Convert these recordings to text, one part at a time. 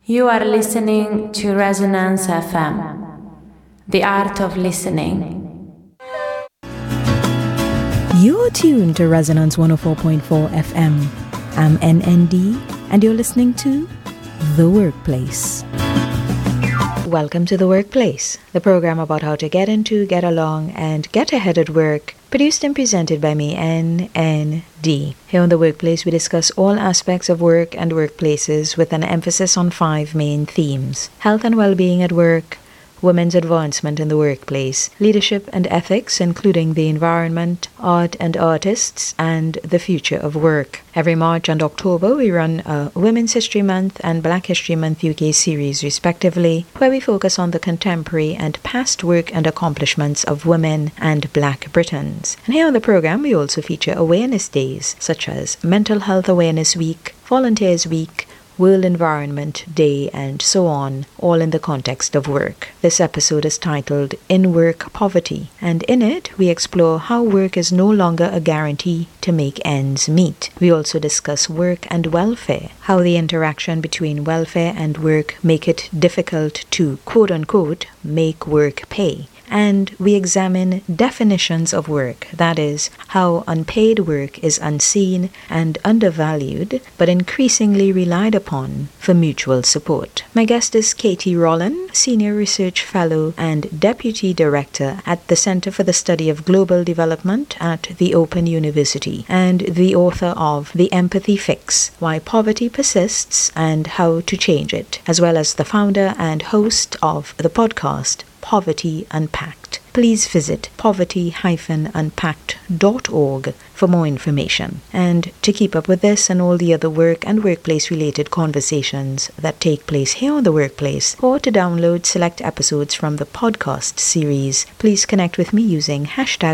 You are listening to Resonance FM, the art of listening. You're tuned to Resonance 104.4 FM. I'm NND, and you're listening to The Workplace. Welcome to The Workplace, the program about how to get into, get along, and get ahead at work, produced and presented by me, NND. Here on The Workplace, we discuss all aspects of work and workplaces with an emphasis on 5 main themes: health and well-being at work, women's advancement in the workplace, leadership and ethics, including the environment, art and artists, and the future of work. Every March and October, we run a Women's History Month and Black History Month UK series, respectively, where we focus on the contemporary and past work and accomplishments of women and Black Britons. And here on the program, we also feature awareness days, such as Mental Health Awareness Week, Volunteers Week, World Environment Day, and so on, all in the context of work. This episode is titled In Work Poverty, and in it we explore how work is no longer a guarantee to make ends meet. We also discuss work and welfare, how the interaction between welfare and work make it difficult to, quote-unquote, make work pay. And we examine definitions of work, that is, how unpaid work is unseen and undervalued, but increasingly relied upon for mutual support. My guest is Katie Rollan, Senior Research Fellow and Deputy Director at the Center for the Study of Global Development at the Open University, and the author of The Empathy Fix: Why Poverty Persists and How to Change It, as well as the founder and host of the podcast Poverty Unpacked. Please visit poverty-unpacked.org for more information. And to keep up with this and all the other work and workplace-related conversations that take place here on The Workplace, or to download select episodes from the podcast series, please connect with me using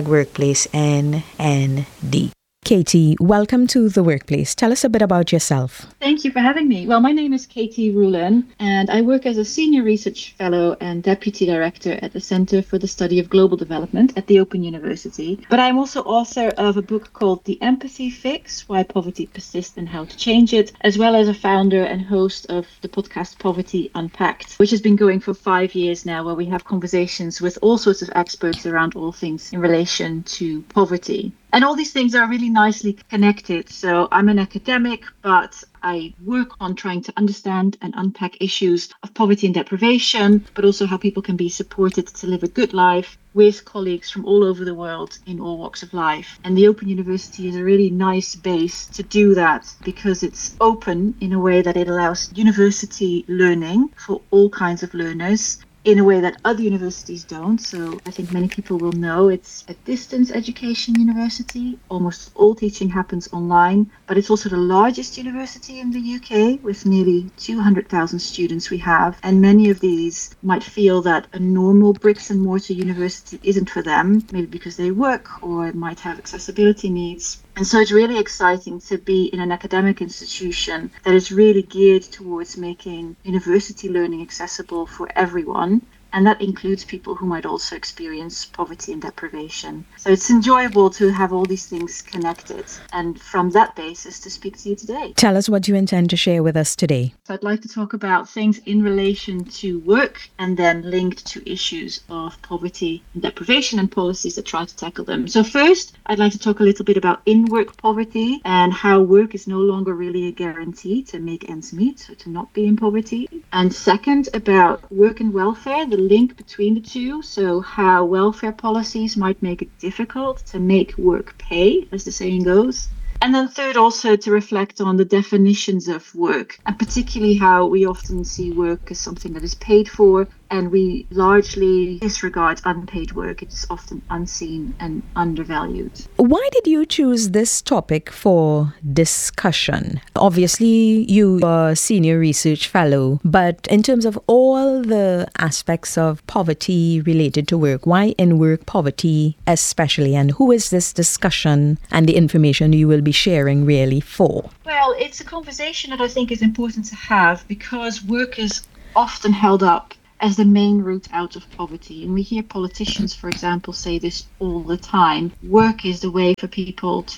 #WorkplaceNND. Katie, welcome to The Workplace. Tell us a bit about yourself. Thank you for having me. Well, my name is Katie Rollan, and I work as a Senior Research Fellow and Deputy Director at the Center for the Study of Global Development at the Open University. But I'm also author of a book called The Empathy Fix: Why Poverty Persists and How to Change It, as well as a founder and host of the podcast Poverty Unpacked, which has been going for 5 years now, where we have conversations with all sorts of experts around all things in relation to poverty. And all these things are really nicely connected. So I'm an academic, but I work on trying to understand and unpack issues of poverty and deprivation, but also how people can be supported to live a good life with colleagues from all over the world in all walks of life. And the Open University is a really nice base to do that, because it's open in a way that it allows university learning for all kinds of learners, in a way that other universities don't. So I think many people will know it's a distance education university. Almost all teaching happens online, but it's also the largest university in the UK with nearly 200,000 students we have. And many of these might feel that a normal bricks and mortar university isn't for them, maybe because they work or might have accessibility needs. And so it's really exciting to be in an academic institution that is really geared towards making university learning accessible for everyone. And that includes people who might also experience poverty and deprivation. So it's enjoyable to have all these things connected, and from that basis to speak to you today. Tell us what you intend to share with us today. So I'd like to talk about things in relation to work, and then linked to issues of poverty and deprivation and policies that try to tackle them. So first, I'd like to talk a little bit about in-work poverty and how work is no longer really a guarantee to make ends meet, so to not be in poverty. And second, about work and welfare, the link between the two, so how welfare policies might make it difficult to make work pay, as the saying goes. And then third, also to reflect on the definitions of work, and particularly how we often see work as something that is paid for, and we largely disregard unpaid work. It's often unseen and undervalued. Why did you choose this topic for discussion? Obviously, you are a Senior Research Fellow, but in terms of all the aspects of poverty related to work, why in-work poverty especially? And who is this discussion and the information you will be sharing really for? Well, it's a conversation that I think is important to have, because work is often held up as the main route out of poverty. And we hear politicians, for example, say this all the time. Work is the way for people to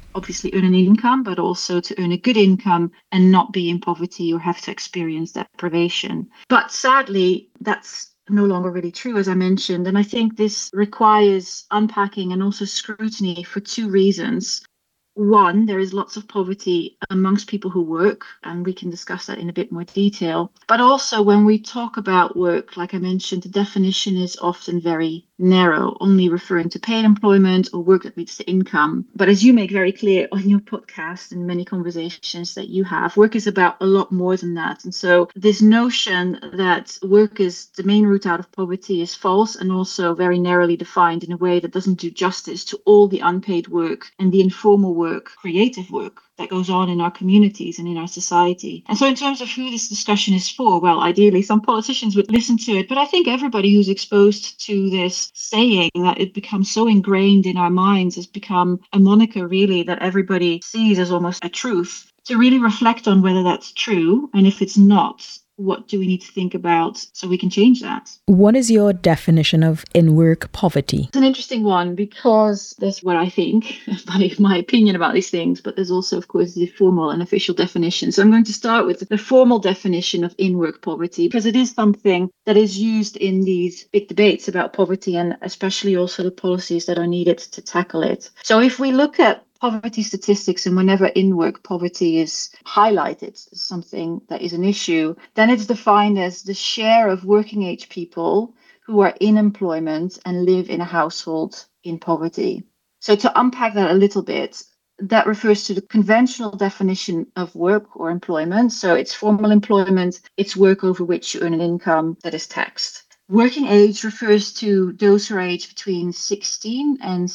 obviously earn an income, but also to earn a good income and not be in poverty or have to experience deprivation. But sadly, that's no longer really true, as I mentioned. And I think this requires unpacking and also scrutiny for two reasons. One, there is lots of poverty amongst people who work, and we can discuss that in a bit more detail. But also, when we talk about work, like I mentioned, the definition is often very narrow, only referring to paid employment or work that leads to income. But as you make very clear on your podcast and many conversations that you have, work is about a lot more than that. And so this notion that work is the main route out of poverty is false and also very narrowly defined in a way that doesn't do justice to all the unpaid work and the informal work, creative work that goes on in our communities and in our society. And so in terms of who this discussion is for, well, ideally some politicians would listen to it, but I think everybody who's exposed to this saying that it becomes so ingrained in our minds has become a moniker really that everybody sees as almost a truth, to really reflect on whether that's true, and if it's not, what do we need to think about so we can change that? What is your definition of in-work poverty? It's an interesting one because there's what I think, my opinion about these things, but there's also, of course, the formal and official definition. So I'm going to start with the formal definition of in-work poverty because it is something that is used in these big debates about poverty and especially also the policies that are needed to tackle it. So if we look at poverty statistics, and whenever in-work poverty is highlighted as something that is an issue, then it's defined as the share of working age people who are in employment and live in a household in poverty. So to unpack that a little bit, that refers to the conventional definition of work or employment. So it's formal employment, it's work over which you earn an income that is taxed. Working age refers to those who are aged between 16 and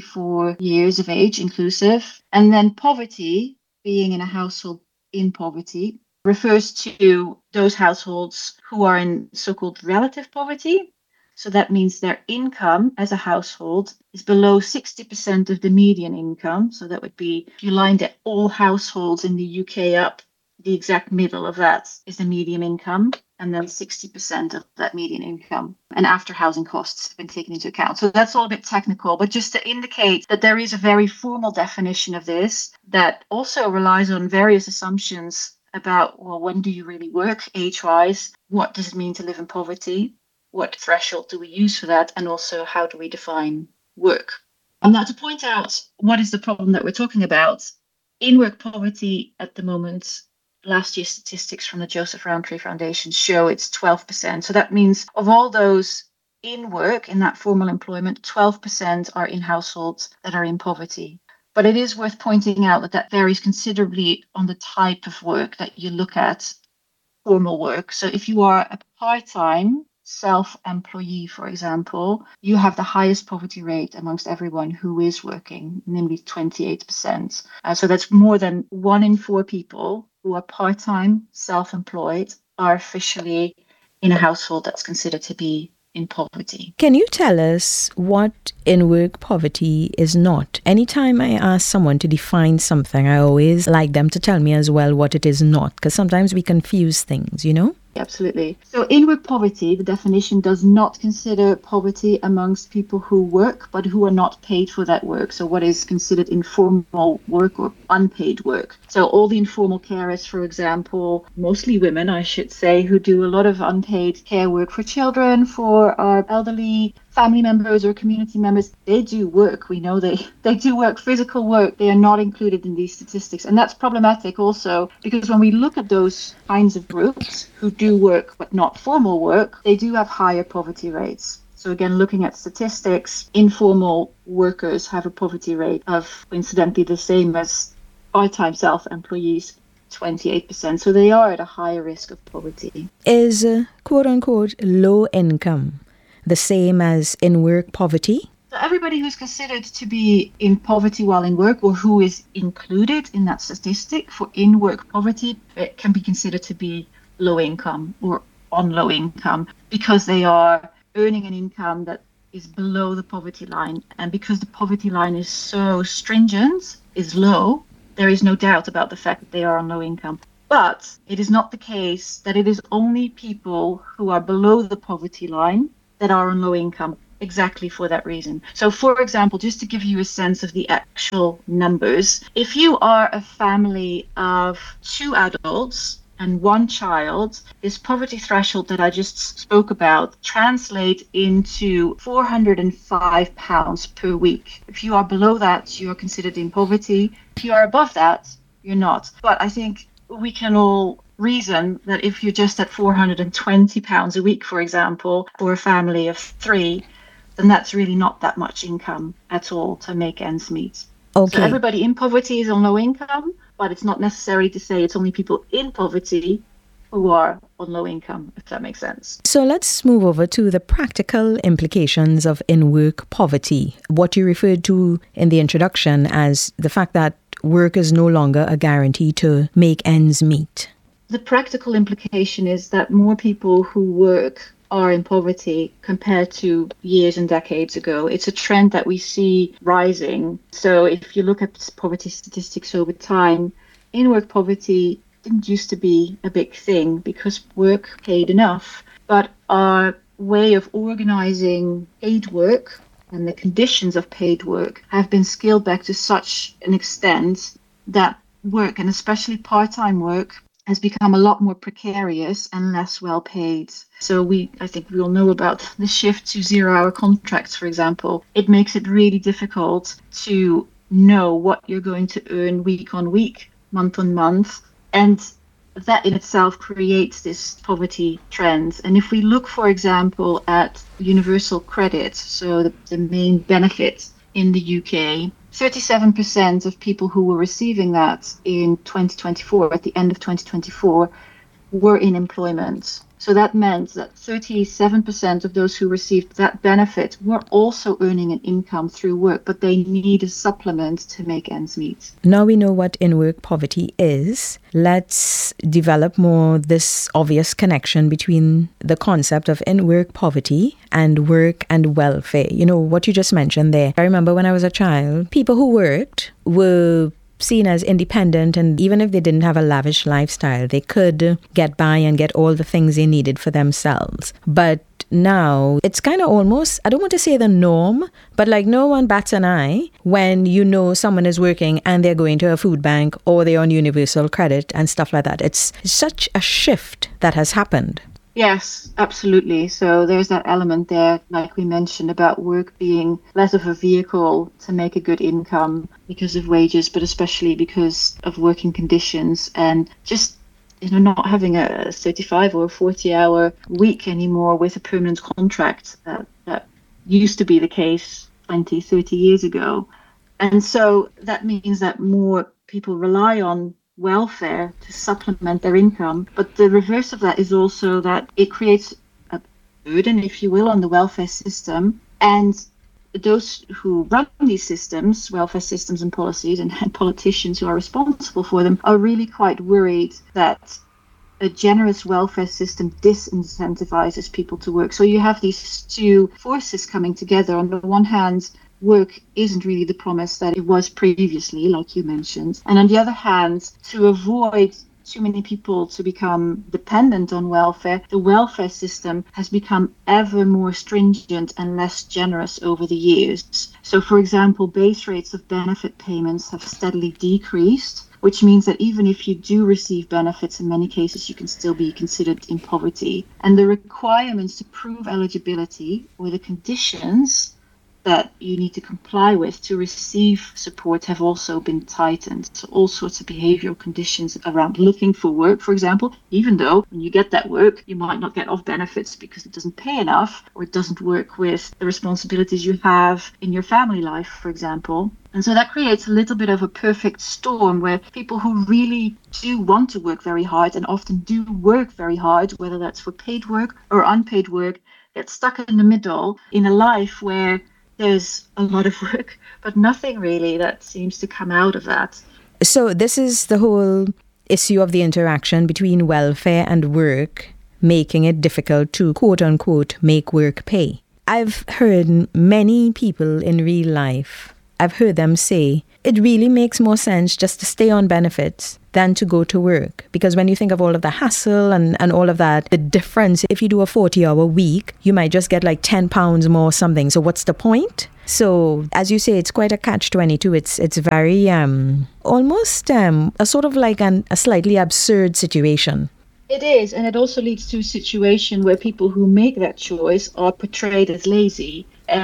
64 years of age inclusive. And then poverty, being in a household in poverty, refers to those households who are in so-called relative poverty. So that means their income as a household is below 60% of the median income. So that would be, if you lined all households in the UK up, the exact middle of that is the median income, and then 60% of that median income and after housing costs have been taken into account. So that's all a bit technical, but just to indicate that there is a very formal definition of this that also relies on various assumptions about, well, when do you really work age-wise? What does it mean to live in poverty? What threshold do we use for that? And also, how do we define work? And now to point out what is the problem that we're talking about, in-work poverty at the moment, last year's statistics from the Joseph Rowntree Foundation show it's 12%. So that means of all those in work, in that formal employment, 12% are in households that are in poverty. But it is worth pointing out that that varies considerably on the type of work that you look at, formal work. So if you are a part-time self-employee, for example, you have the highest poverty rate amongst everyone who is working, namely 28%. So that's more than 1 in 4 people who are part-time self-employed are officially in a household that's considered to be in poverty. Can you tell us what in-work poverty is not? Anytime I ask someone to define something, I always like them to tell me as well what it is not, because sometimes we confuse things, you know? Absolutely. So in-work poverty, the definition does not consider poverty amongst people who work, but who are not paid for that work. So what is considered informal work or unpaid work. So all the informal carers, for example, mostly women, I should say, who do a lot of unpaid care work for children, for our elderly family members or community members, they do work. We know they do work, physical work. They are not included in these statistics. And that's problematic also because when we look at those kinds of groups who do work but not formal work, they do have higher poverty rates. So again, looking at statistics, informal workers have a poverty rate of coincidentally the same as part-time self-employees, 28%. So they are at a higher risk of poverty. Is quote-unquote low income the same as in-work poverty? So everybody who's considered to be in poverty while in work or who is included in that statistic for in-work poverty, it can be considered to be low income or on low income because they are earning an income that is below the poverty line. And because the poverty line is so stringent, is low, there is no doubt about the fact that they are on low income. But it is not the case that it is only people who are below the poverty line that are on low income. exactly for that reason. So, for example, just to give you a sense of the actual numbers, if you are a family of 2 adults and 1 child, this poverty threshold that I just spoke about translates into £405 per week. If you are below that, you are considered in poverty. If you are above that, you're not. But I think we can all reason that if you're just at £420 a week, for example, for a family of 3, then that's really not that much income at all to make ends meet. Okay. So everybody in poverty is on low income, but it's not necessary to say it's only people in poverty who are on low income, if that makes sense. So let's move over to the practical implications of in-work poverty, what you referred to in the introduction as the fact that work is no longer a guarantee to make ends meet. The practical implication is that more people who work are in poverty compared to years and decades ago. It's a trend that we see rising. So if you look at poverty statistics over time, in-work poverty didn't used to be a big thing because work paid enough. But our way of organizing paid work and the conditions of paid work have been scaled back to such an extent that work, and especially part-time work, has become a lot more precarious and less well paid. So I think we all know about the shift to 0-hour contracts, for example. It makes it really difficult to know what you're going to earn week on week, month on month. And that in itself creates this poverty trend. And if we look, for example, at universal credit, so the main benefit in the UK, 37% of people who were receiving that in 2024, at the end of 2024, were in employment. So that meant that 37% of those who received that benefit were also earning an income through work, but they need a supplement to make ends meet. Now we know what in-work poverty is. Let's develop more this obvious connection between the concept of in-work poverty and work and welfare. You know, what you just mentioned there. I remember when I was a child, people who worked were seen as independent, and even if they didn't have a lavish lifestyle, they could get by and get all the things they needed for themselves. But now it's kind of almost, I don't want to say the norm, but like no one bats an eye when you know someone is working and they're going to a food bank or they're on universal credit and stuff like that. It's such a shift that has happened. Yes, absolutely. So there's that element there, like we mentioned, about work being less of a vehicle to make a good income because of wages, but especially because of working conditions and just, not having a 35 or 40-hour week anymore with a permanent contract that used to be the case 20, 30 years ago. And so that means that more people rely on welfare to supplement their income. But the reverse of that is also that it creates a burden, if you will, on the welfare system. And those who run these systems, welfare systems and policies, and politicians who are responsible for them, are really quite worried that a generous welfare system disincentivizes people to work. So you have these two forces coming together. On the one hand, work isn't really the promise that it was previously, like you mentioned. And on the other hand, to avoid too many people to become dependent on welfare, the welfare system has become ever more stringent and less generous over the years. So, for example, base rates of benefit payments have steadily decreased, which means that even if you do receive benefits, in many cases, you can still be considered in poverty. And the requirements to prove eligibility, or the conditions that you need to comply with to receive support, have also been tightened. So all sorts of behavioral conditions around looking for work, for example, even though when you get that work, you might not get off benefits because it doesn't pay enough, or it doesn't work with the responsibilities you have in your family life, for example. And so that creates a little bit of a perfect storm where people who really do want to work very hard, and often do work very hard, whether that's for paid work or unpaid work, get stuck in the middle in a life where there's a lot of work, but nothing really that seems to come out of that. So this is the whole issue of the interaction between welfare and work, making it difficult to, quote unquote, make work pay. I've heard many people in real life, I've heard them say, it really makes more sense just to stay on benefits than to go to work. Because when you think of all of the hassle and all of that, the difference, if you do a 40-hour week, you might just get like £10 more or something. So what's the point? So as you say, it's quite a catch-22. It's very almost a sort of like a slightly absurd situation. It is, and it also leads to a situation where people who make that choice are portrayed as lazy.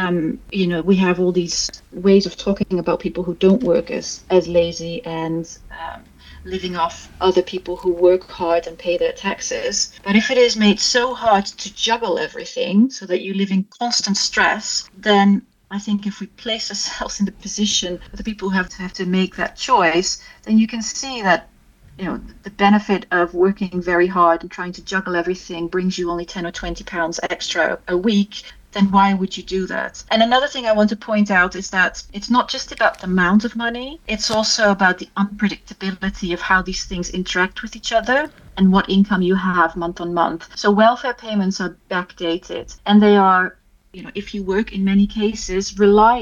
We have all these ways of talking about people who don't work as lazy and living off other people who work hard and pay their taxes. But if it is made so hard to juggle everything so that you live in constant stress, then I think if we place ourselves in the position of the people who have to make that choice, then you can see that the benefit of working very hard and trying to juggle everything brings you only 10 or 20 pounds extra a week, then why would you do that? And another thing I want to point out is that it's not just about the amount of money, it's also about the unpredictability of how these things interact with each other and what income you have month on month. So welfare payments are backdated, and they are, if you work, in many cases,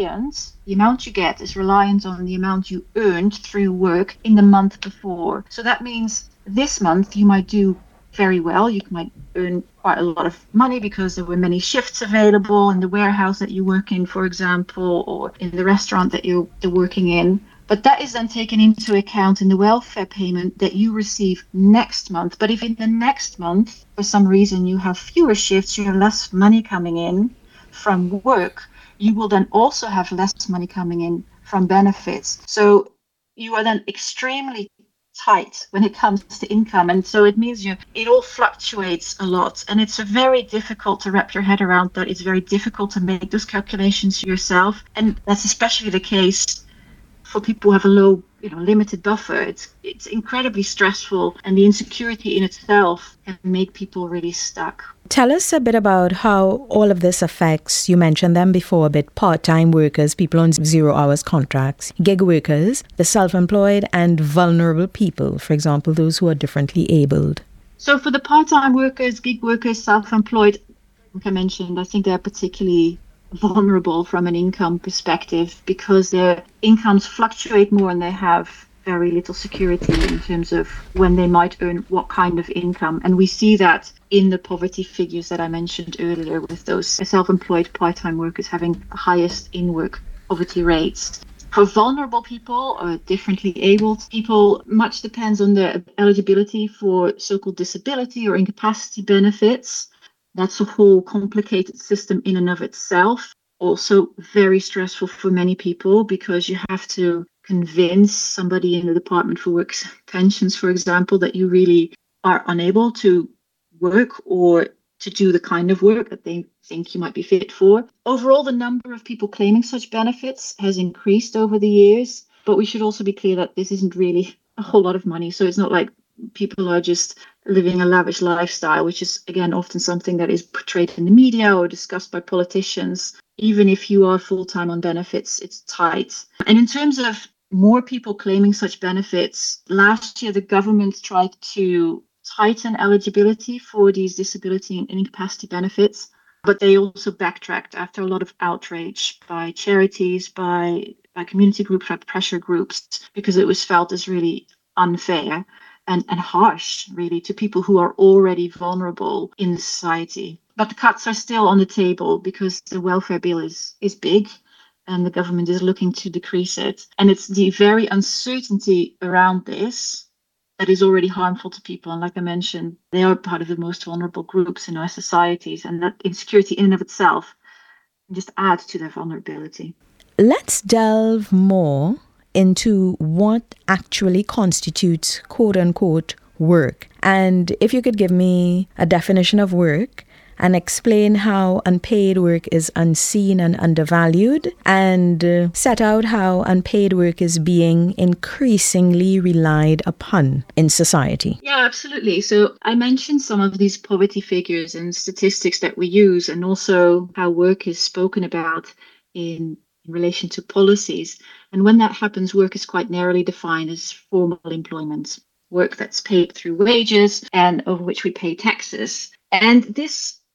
the amount you get is reliant on the amount you earned through work in the month before. So that means this month you might do very well. You might earn quite a lot of money because there were many shifts available in the warehouse that you work in, for example, or in the restaurant that you're working in. But that is then taken into account in the welfare payment that you receive next month. But if in the next month, for some reason, you have fewer shifts, you have less money coming in from work, you will then also have less money coming in from benefits. So you are then extremely tight when it comes to income, and so it means it all fluctuates a lot, and it's very difficult to wrap your head around that. It's very difficult to make those calculations yourself, and that's especially the case for people who have a low, limited buffer. It's incredibly stressful, and the insecurity in itself can make people really stuck. Tell us a bit about how all of this affects, you mentioned them before a bit, part-time workers, people on 0 hours contracts, gig workers, the self-employed, and vulnerable people, for example, those who are differently abled. So for the part-time workers, gig workers, self-employed, like I mentioned, I think they're particularly vulnerable from an income perspective because their incomes fluctuate more and they have very little security in terms of when they might earn what kind of income. And we see that in the poverty figures that I mentioned earlier, with those self-employed part-time workers having the highest in-work poverty rates. For vulnerable people or differently abled people, much depends on their eligibility for so-called disability or incapacity benefits. That's a whole complicated system in and of itself. Also very stressful for many people because you have to convince somebody in the Department for Work's Pensions, for example, that you really are unable to work or to do the kind of work that they think you might be fit for. Overall, the number of people claiming such benefits has increased over the years, but we should also be clear that this isn't really a whole lot of money. So it's not like people are just living a lavish lifestyle, which is, again, often something that is portrayed in the media or discussed by politicians. Even if you are full-time on benefits, it's tight. And in terms of more people claiming such benefits, last year the government tried to tighten eligibility for these disability and incapacity benefits, but they also backtracked after a lot of outrage by charities, by community groups, by pressure groups, because it was felt as really unfair and harsh, really, to people who are already vulnerable in society. But the cuts are still on the table because the welfare bill is big and the government is looking to decrease it. And it's the very uncertainty around this that is already harmful to people. And like I mentioned, they are part of the most vulnerable groups in our societies, and that insecurity in and of itself just adds to their vulnerability. Let's delve more into what actually constitutes quote-unquote work. And if you could give me a definition of work and explain how unpaid work is unseen and undervalued, and set out how unpaid work is being increasingly relied upon in society. Yeah, absolutely. So I mentioned some of these poverty figures and statistics that we use, and also how work is spoken about in relation to policies. And when that happens, work is quite narrowly defined as formal employment, work that's paid through wages and over which we pay taxes. And this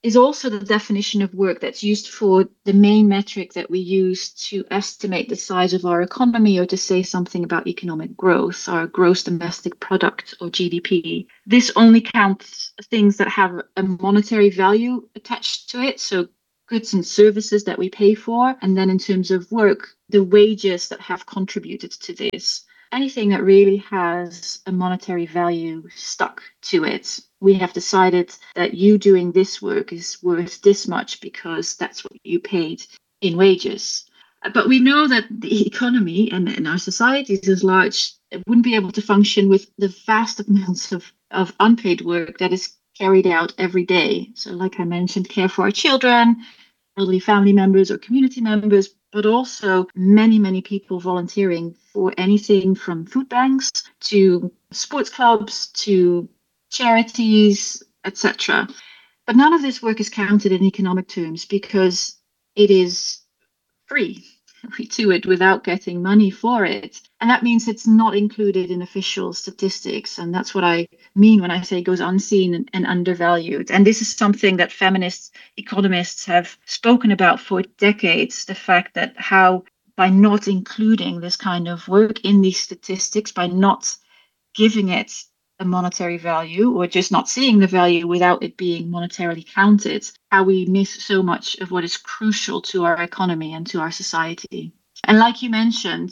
is also the definition of work that's used for the main metric that we use to estimate the size of our economy or to say something about economic growth, our gross domestic product or GDP. This only counts things that have a monetary value attached to it, so goods and services that we pay for. And then in terms of work, the wages that have contributed to this. Anything that really has a monetary value stuck to it. We have decided that you doing this work is worth this much because that's what you paid in wages. But we know that the economy and our societies as large wouldn't be able to function with the vast amounts of unpaid work that is carried out every day. So like I mentioned, care for our children, elderly family members or community members, but also many, many people volunteering for anything from food banks to sports clubs to charities, etc. But none of this work is counted in economic terms because it is free. We do it without getting money for it. And that means it's not included in official statistics. And that's what I mean when I say it goes unseen and undervalued. And this is something that feminist economists have spoken about for decades, the fact that how by not including this kind of work in these statistics, by not giving it a monetary value or just not seeing the value without it being monetarily counted, how we miss so much of what is crucial to our economy and to our society. And like you mentioned,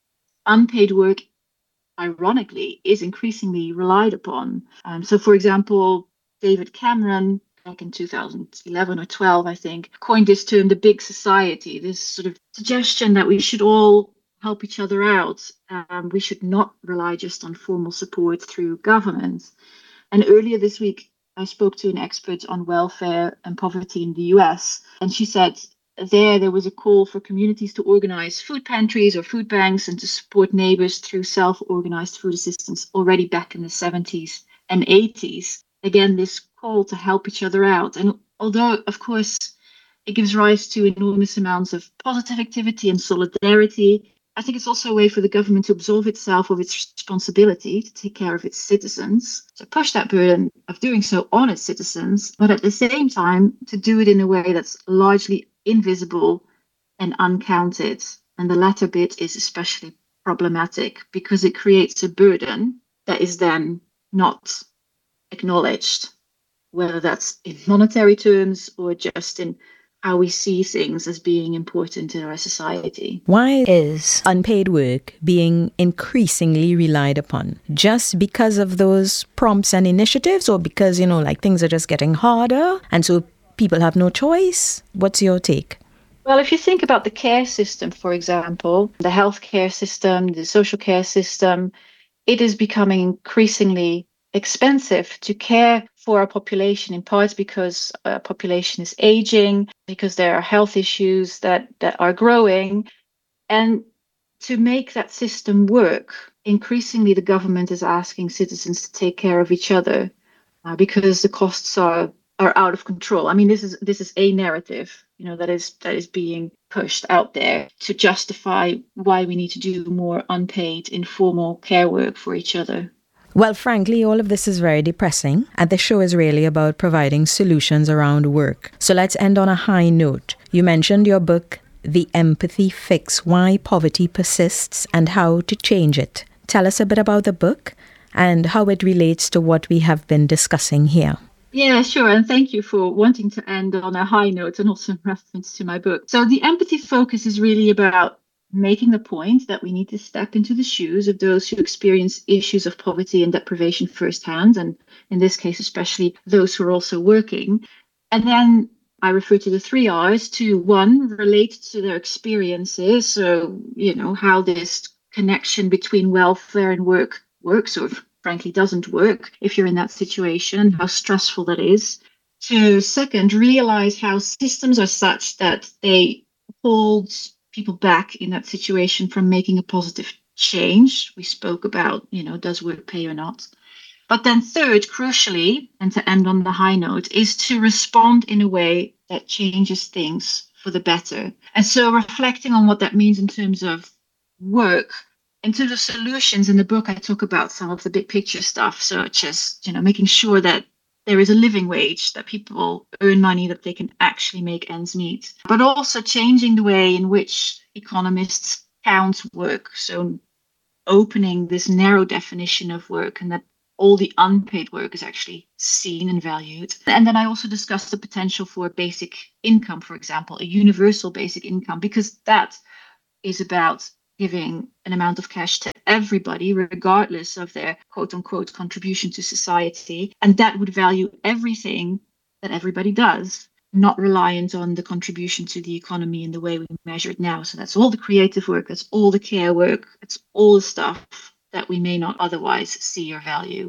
unpaid work, ironically, is increasingly relied upon. So, for example, David Cameron, back in 2011 or 12, I think, coined this term, the big society, this sort of suggestion that we should all help each other out. We should not rely just on formal support through government. And earlier this week, I spoke to an expert on welfare and poverty in the US, and she said there was a call for communities to organize food pantries or food banks and to support neighbors through self-organized food assistance already back in the 70s and 80s. Again, this call to help each other out. And although, of course, it gives rise to enormous amounts of positive activity and solidarity, I think it's also a way for the government to absolve itself of its responsibility to take care of its citizens, to push that burden of doing so on its citizens, but at the same time to do it in a way that's largely invisible and uncounted. And the latter bit is especially problematic because it creates a burden that is then not acknowledged, whether that's in monetary terms or just in how we see things as being important in our society. Why is unpaid work being increasingly relied upon? Just because of those prompts and initiatives, or because, like things are just getting harder and so people have no choice? What's your take? Well, if you think about the care system, for example, the healthcare system, the social care system, it is becoming increasingly expensive to care for our population, in part because our population is aging, because there are health issues that are growing. And to make that system work, increasingly the government is asking citizens to take care of each other because the costs are out of control. I mean, this is a narrative, that is being pushed out there to justify why we need to do more unpaid, informal care work for each other. Well, frankly, all of this is very depressing, and the show is really about providing solutions around work. So let's end on a high note. You mentioned your book, The Empathy Fix: Why Poverty Persists and How to Change It. Tell us a bit about the book and how it relates to what we have been discussing here. Yeah, sure. And thank you for wanting to end on a high note and also in reference to my book. So the empathy focus is really about making the point that we need to step into the shoes of those who experience issues of poverty and deprivation firsthand, and in this case, especially those who are also working. And then I refer to the 3 R's to, 1, relate to their experiences. So, how this connection between welfare and work works, or frankly doesn't work if you're in that situation, how stressful that is. To, 2nd, realize how systems are such that they hold people back in that situation from making a positive change. We spoke about, does work pay or not? But then 3rd, crucially, and to end on the high note, is to respond in a way that changes things for the better. And so reflecting on what that means in terms of work, in terms of solutions, in the book, I talk about some of the big picture stuff, such as, making sure that there is a living wage, that people earn money, that they can actually make ends meet. But also changing the way in which economists count work. So opening this narrow definition of work, and that all the unpaid work is actually seen and valued. And then I also discussed the potential for basic income, for example, a universal basic income, because that is about giving an amount of cash to everybody, regardless of their quote unquote contribution to society. And that would value everything that everybody does, not reliant on the contribution to the economy in the way we measure it now. So that's all the creative work, that's all the care work, that's all the stuff that we may not otherwise see or value.